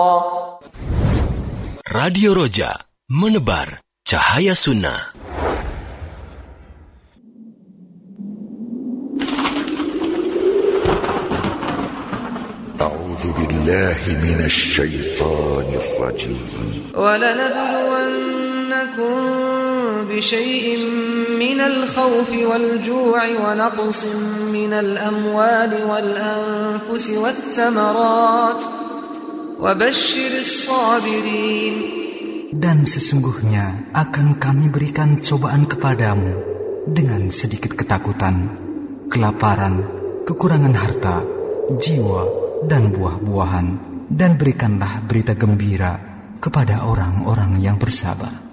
Radio Roja, menebar cahaya sunnah. A'udzu billahi minasy syaithanir rajim. وَلَنَبْلُوَنَّكُمْ بِشَيْءٍ مِّنَ الْخَوْفِ وَالْجُوعِ وَنَقْصٍ مِّنَ الْأَمْوَالِ وَالْأَنفُسِ وَالثَّمَرَاتِ وَبَشِّرِ الصَّابِرِينَ. Dan sesungguhnya akan kami berikan cobaan kepadamu dengan sedikit ketakutan, kelaparan, kekurangan harta, jiwa, dan buah-buahan. Dan berikanlah berita gembira kepada orang-orang yang bersabar.